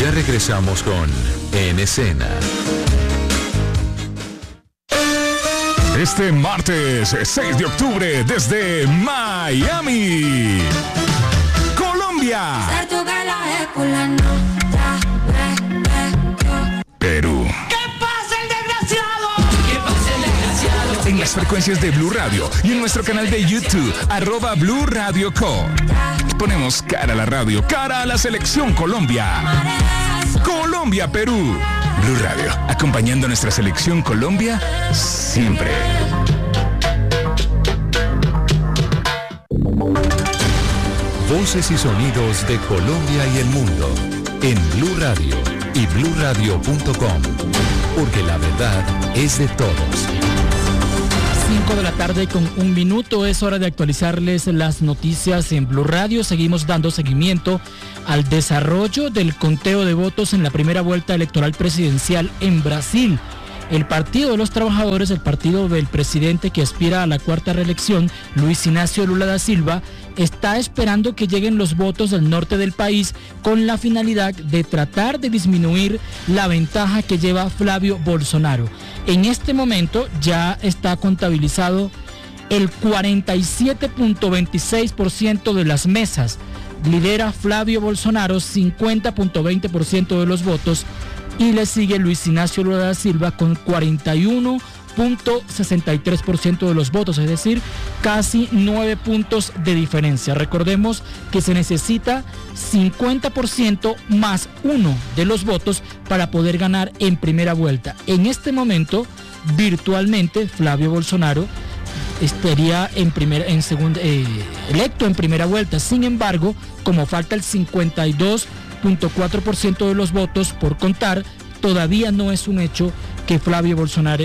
Ya regresamos con En Escena. Este martes 6 de octubre desde Miami, Colombia, Perú. ¿Qué pasa el desgraciado? En las frecuencias de Blue Radio y en nuestro canal de YouTube, @Blue Radio Co. Ponemos cara a la radio, cara a la selección Colombia. Colombia, Perú. Blue Radio, acompañando a nuestra selección Colombia siempre. Voces y sonidos de Colombia y el mundo en Blue Radio y bluradio.com, porque la verdad es de todos. 5 de la tarde con 1 minuto, es hora de actualizarles las noticias en Blue Radio. Seguimos dando seguimiento al desarrollo del conteo de votos en la primera vuelta electoral presidencial en Brasil. El Partido de los Trabajadores, el partido del presidente que aspira a la cuarta reelección, Luis Ignacio Lula da Silva, está esperando que lleguen los votos del norte del país con la finalidad de tratar de disminuir la ventaja que lleva Flavio Bolsonaro. En este momento ya está contabilizado el 47.26% de las mesas. Lidera Flavio Bolsonaro, 50.20% de los votos, y le sigue Luis Ignacio Lula da Silva con 41.63% de los votos, es decir, casi 9 puntos de diferencia. Recordemos que se necesita 50% más 1 de los votos para poder ganar en primera vuelta. En este momento, virtualmente, Flavio Bolsonaro estaría electo en primera vuelta. Sin embargo, como falta el 52.4% de los votos por contar, todavía no es un hecho que Flavio Bolsonaro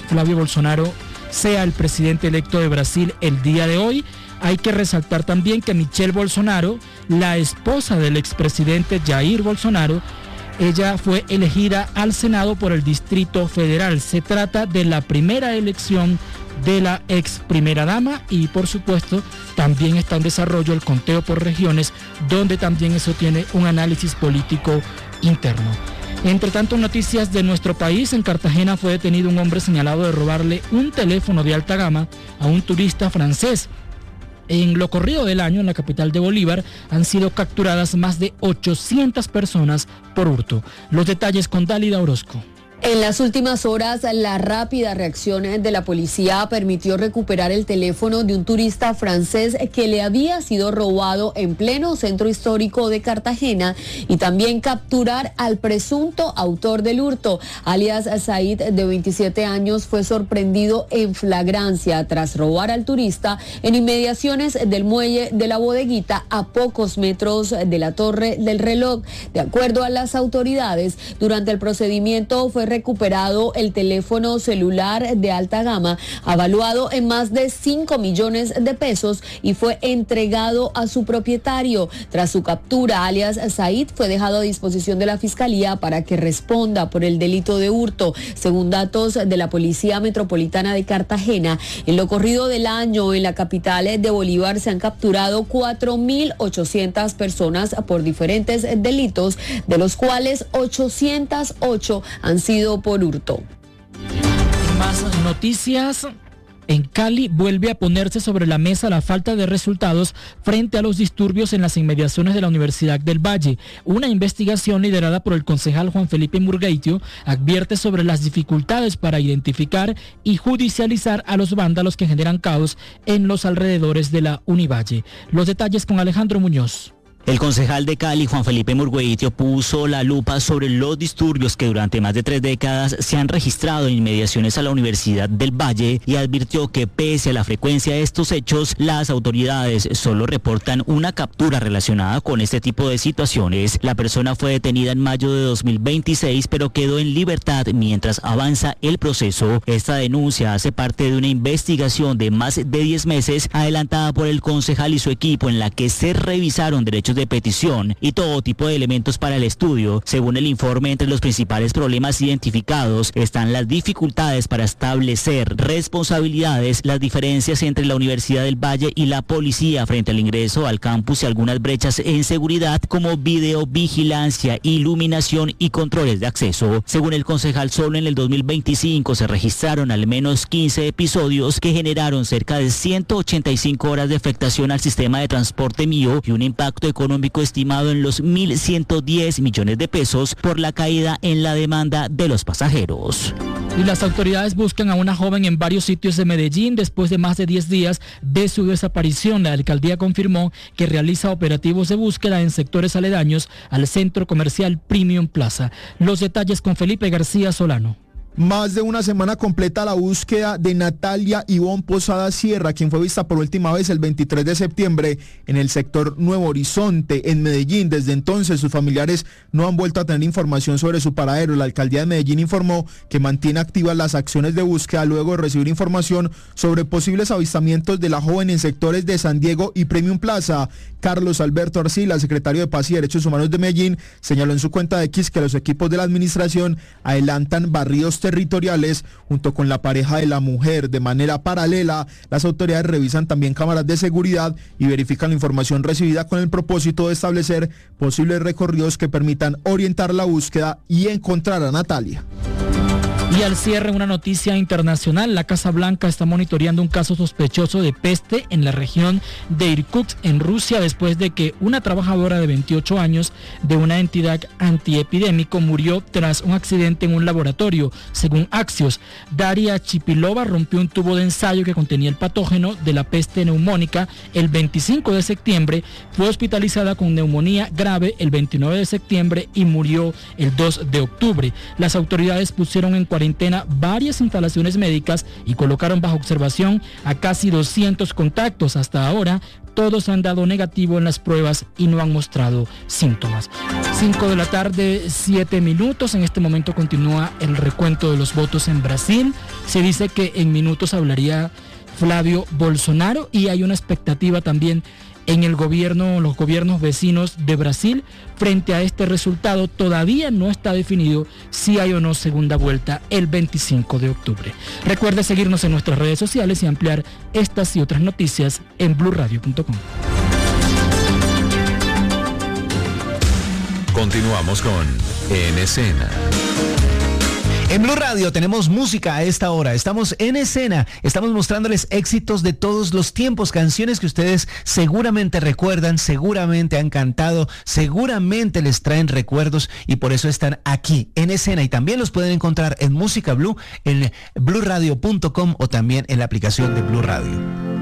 sea el presidente electo de Brasil el día de hoy. Hay que resaltar también que Michelle Bolsonaro, la esposa del expresidente Jair Bolsonaro, ella fue elegida al Senado por el Distrito Federal. Se trata de la primera elección de la ex primera dama y, por supuesto, también está en desarrollo el conteo por regiones, donde también eso tiene un análisis político interno. Entre tanto, noticias de nuestro país, en Cartagena fue detenido un hombre señalado de robarle un teléfono de alta gama a un turista francés. En lo corrido del año, en la capital de Bolívar, han sido capturadas más de 800 personas por hurto. Los detalles con Dálida Orozco. En las últimas horas, la rápida reacción de la policía permitió recuperar el teléfono de un turista francés que le había sido robado en pleno centro histórico de Cartagena y también capturar al presunto autor del hurto. Alias Said, de 27 años, fue sorprendido en flagrancia tras robar al turista en inmediaciones del muelle de la Bodeguita, a pocos metros de la Torre del Reloj. De acuerdo a las autoridades, durante el procedimiento fue recuperado el teléfono celular de alta gama, avaluado en más de 5 millones de pesos, y fue entregado a su propietario. Tras su captura, alias Said fue dejado a disposición de la Fiscalía para que responda por el delito de hurto. Según datos de la Policía Metropolitana de Cartagena, en lo corrido del año en la capital de Bolívar se han capturado 4.800 personas por diferentes delitos, de los cuales 808 han sido por hurto. Más noticias. En Cali vuelve a ponerse sobre la mesa la falta de resultados frente a los disturbios en las inmediaciones de la Universidad del Valle. Una investigación liderada por el concejal Juan Felipe Murgueitio advierte sobre las dificultades para identificar y judicializar a los vándalos que generan caos en los alrededores de la Univalle. Los detalles con Alejandro Muñoz. El concejal de Cali, Juan Felipe Murgueitio, puso la lupa sobre los disturbios que durante más de 3 décadas se han registrado en inmediaciones a la Universidad del Valle y advirtió que pese a la frecuencia de estos hechos, las autoridades solo reportan una captura relacionada con este tipo de situaciones. La persona fue detenida en mayo de 2026, pero quedó en libertad mientras avanza el proceso. Esta denuncia hace parte de una investigación de más de 10 meses adelantada por el concejal y su equipo, en la que se revisaron derechos derechos de petición y todo tipo de elementos para el estudio. Según el informe, entre los principales problemas identificados están las dificultades para establecer responsabilidades, las diferencias entre la Universidad del Valle y la policía frente al ingreso al campus y algunas brechas en seguridad como videovigilancia, iluminación y controles de acceso. Según el concejal, solo en el 2025 se registraron al menos 15 episodios que generaron cerca de 185 horas de afectación al sistema de transporte mío y un impacto económico estimado en los 1.110 millones de pesos por la caída en la demanda de los pasajeros. Y las autoridades buscan a una joven en varios sitios de Medellín después de más de 10 días de su desaparición. La alcaldía confirmó que realiza operativos de búsqueda en sectores aledaños al centro comercial Premium Plaza. Los detalles con Felipe García Solano. Más de una semana completa la búsqueda de Natalia Ivonne Posada Sierra, quien fue vista por última vez el 23 de septiembre en el sector Nuevo Horizonte, en Medellín. Desde entonces, sus familiares no han vuelto a tener información sobre su paradero. La alcaldía de Medellín informó que mantiene activas las acciones de búsqueda luego de recibir información sobre posibles avistamientos de la joven en sectores de San Diego y Premium Plaza. Carlos Alberto Arcila, secretario de Paz y Derechos Humanos de Medellín, señaló en su cuenta de X que los equipos de la administración adelantan barridos territoriales junto con la pareja de la mujer. De manera paralela, las autoridades revisan también cámaras de seguridad y verifican la información recibida con el propósito de establecer posibles recorridos que permitan orientar la búsqueda y encontrar a Natalia. Y al cierre, una noticia internacional. La Casa Blanca está monitoreando un caso sospechoso de peste en la región de Irkutsk, en Rusia, después de que una trabajadora de 28 años de una entidad antiepidémico murió tras un accidente en un laboratorio. Según Axios, Daria Chipilova rompió un tubo de ensayo que contenía el patógeno de la peste neumónica el 25 de septiembre, fue hospitalizada con neumonía grave el 29 de septiembre y murió el 2 de octubre. Las autoridades pusieron en cuarentena varias instalaciones médicas y colocaron bajo observación a casi 200 contactos. Hasta ahora, todos han dado negativo en las pruebas y no han mostrado síntomas. 5 de la tarde, 7 minutos. En este momento continúa el recuento de los votos en Brasil. Se dice que en minutos hablaría Flavio Bolsonaro y hay una expectativa también en el gobierno, los gobiernos vecinos de Brasil. Frente a este resultado, todavía no está definido si hay o no segunda vuelta el 25 de octubre. Recuerde seguirnos en nuestras redes sociales y ampliar estas y otras noticias en blurradio.com. Continuamos con En Escena. En Blue Radio tenemos música a esta hora, estamos en escena, estamos mostrándoles éxitos de todos los tiempos, canciones que ustedes seguramente recuerdan, seguramente han cantado, seguramente les traen recuerdos y por eso están aquí en escena y también los pueden encontrar en Música Blue, en blurradio.com o también en la aplicación de Blue Radio.